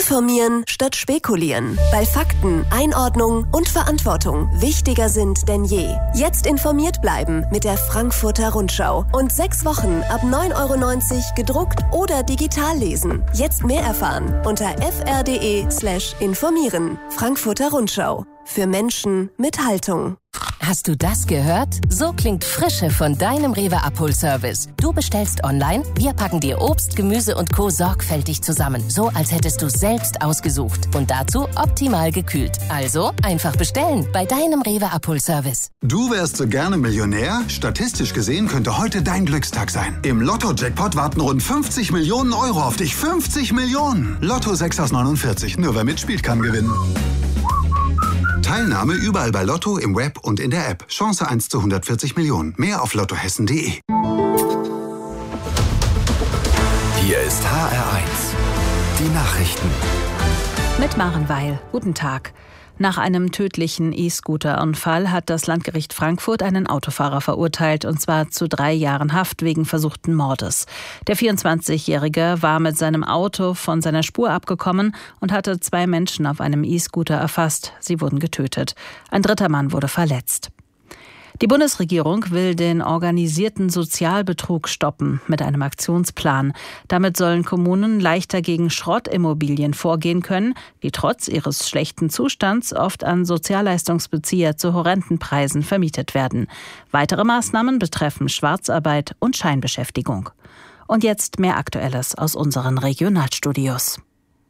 Informieren statt spekulieren, weil Fakten, Einordnung und Verantwortung wichtiger sind denn je. Jetzt informiert bleiben mit der Frankfurter Rundschau und 6 Wochen ab 9,90 € gedruckt oder digital lesen. Jetzt mehr erfahren unter fr.de/informieren. Frankfurter Rundschau. Für Menschen mit Haltung. Hast du das gehört? So klingt Frische von deinem Rewe-Abholservice. Du bestellst online, wir packen dir Obst, Gemüse und Co. sorgfältig zusammen. So, als hättest du selbst ausgesucht. Und dazu optimal gekühlt. Also einfach bestellen bei deinem Rewe-Abholservice. Du wärst so gerne Millionär? Statistisch gesehen könnte heute dein Glückstag sein. Im Lotto-Jackpot warten rund 50 Millionen Euro auf dich. 50 Millionen! Lotto 6 aus 49. Nur wer mitspielt, kann gewinnen. Teilnahme überall bei Lotto, im Web und in der App. Chance 1 zu 140 Millionen. Mehr auf lottohessen.de. Hier ist HR1. Die Nachrichten. Mit Maren Weil. Guten Tag. Nach einem tödlichen E-Scooter-Unfall hat das Landgericht Frankfurt einen Autofahrer verurteilt, und zwar zu 3 Jahren Haft wegen versuchten Mordes. Der 24-Jährige war mit seinem Auto von seiner Spur abgekommen und hatte 2 Menschen auf einem E-Scooter erfasst. Sie wurden getötet. Ein 3. Mann wurde verletzt. Die Bundesregierung will den organisierten Sozialbetrug stoppen mit einem Aktionsplan. Damit sollen Kommunen leichter gegen Schrottimmobilien vorgehen können, die trotz ihres schlechten Zustands oft an Sozialleistungsbezieher zu horrenden Preisen vermietet werden. Weitere Maßnahmen betreffen Schwarzarbeit und Scheinbeschäftigung. Und jetzt mehr Aktuelles aus unseren Regionalstudios.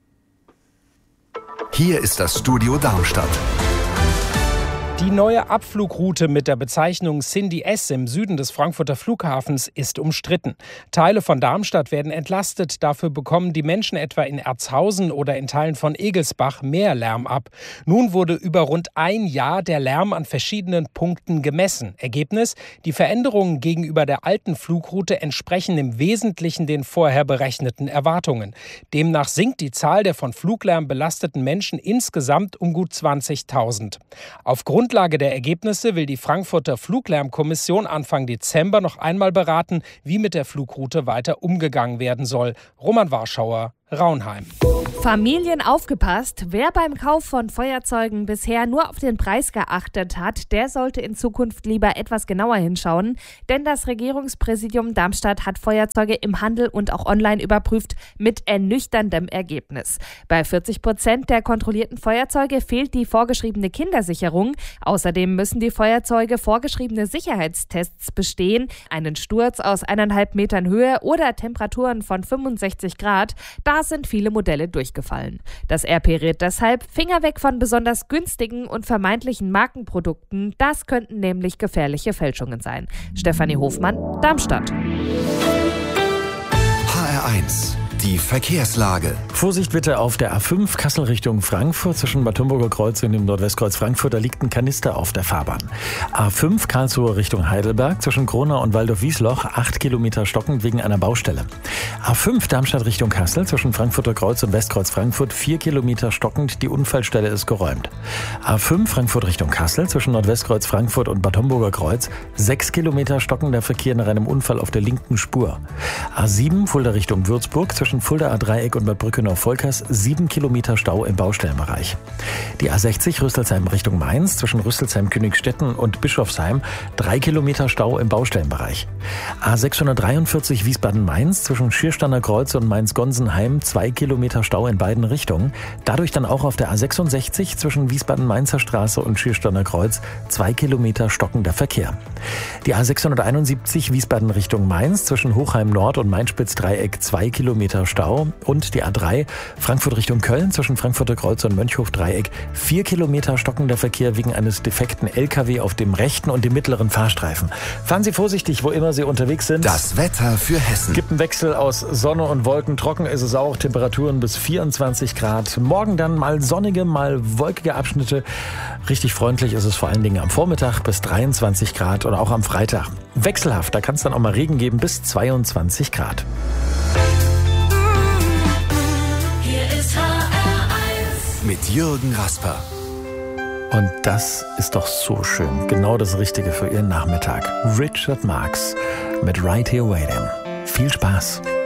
Hier ist das Studio Darmstadt. Die neue Abflugroute mit der Bezeichnung Cindy S im Süden des Frankfurter Flughafens ist umstritten. Teile von Darmstadt werden entlastet, dafür bekommen die Menschen etwa in Erzhausen oder in Teilen von Egelsbach mehr Lärm ab. Nun wurde über rund ein Jahr der Lärm an verschiedenen Punkten gemessen. Ergebnis: Die Veränderungen gegenüber der alten Flugroute entsprechen im Wesentlichen den vorher berechneten Erwartungen. Demnach sinkt die Zahl der von Fluglärm belasteten Menschen insgesamt um gut 20.000. Auf Grundlage der Ergebnisse will die Frankfurter Fluglärmkommission Anfang Dezember noch einmal beraten, wie mit der Flugroute weiter umgegangen werden soll. Roman Warschauer, Raunheim. Familien aufgepasst, wer beim Kauf von Feuerzeugen bisher nur auf den Preis geachtet hat, der sollte in Zukunft lieber etwas genauer hinschauen, denn das Regierungspräsidium Darmstadt hat Feuerzeuge im Handel und auch online überprüft mit ernüchterndem Ergebnis. Bei 40% der kontrollierten Feuerzeuge fehlt die vorgeschriebene Kindersicherung. Außerdem müssen die Feuerzeuge vorgeschriebene Sicherheitstests bestehen, einen Sturz aus 1,5 Metern Höhe oder Temperaturen von 65 Grad. Da sind viele Modelle durchgefallen. Das RP rät deshalb, Finger weg von besonders günstigen und vermeintlichen Markenprodukten. Das könnten nämlich gefährliche Fälschungen sein. Stefanie Hofmann, Darmstadt. HR1. Die Verkehrslage. Vorsicht bitte auf der A5 Kassel Richtung Frankfurt zwischen Bad Homburger Kreuz und dem Nordwestkreuz Frankfurt. Da liegt ein Kanister auf der Fahrbahn. A5 Karlsruhe Richtung Heidelberg zwischen Kronau und Waldorf-Wiesloch 8 Kilometer stockend wegen einer Baustelle. A5 Darmstadt Richtung Kassel zwischen Frankfurter Kreuz und Westkreuz Frankfurt 4 Kilometer stockend. Die Unfallstelle ist geräumt. A5 Frankfurt Richtung Kassel zwischen Nordwestkreuz Frankfurt und Bad Homburger Kreuz 6 Kilometer stockender Verkehr nach einem Unfall auf der linken Spur. A7 Fulda Richtung Würzburg zwischen Fuldaer Dreieck und Bad Brückenau-Volkers 7 Kilometer Stau im Baustellenbereich. Die A60 Rüsselsheim Richtung Mainz zwischen Rüsselsheim-Königstetten und Bischofsheim 3 Kilometer Stau im Baustellenbereich. A643 Wiesbaden-Mainz zwischen Schiersteiner Kreuz und Mainz-Gonsenheim 2 Kilometer Stau in beiden Richtungen. Dadurch dann auch auf der A66 zwischen Wiesbaden-Mainzer Straße und Schiersteiner Kreuz 2 Kilometer stockender Verkehr. Die A671 Wiesbaden Richtung Mainz zwischen Hochheim Nord und Mainspitz-Dreieck 2 Kilometer Stau und die A3 Frankfurt Richtung Köln zwischen Frankfurter Kreuz und Mönchhof-Dreieck 4 Kilometer stockender Verkehr wegen eines defekten LKW auf dem rechten und dem mittleren Fahrstreifen. Fahren Sie vorsichtig, wo immer Sie unterwegs sind. Das Wetter für Hessen. Gibt einen Wechsel aus Sonne und Wolken. Trocken ist es auch. Temperaturen bis 24 Grad. Morgen dann mal sonnige, mal wolkige Abschnitte. Richtig freundlich ist es vor allen Dingen am Vormittag bis 23 Grad und auch am Freitag. Wechselhaft, da kann es dann auch mal Regen geben bis 22 Grad. Mit Jürgen Rasper. Und das ist doch so schön. Genau das Richtige für Ihren Nachmittag. Richard Marx mit Right Here Waiting. Viel Spaß.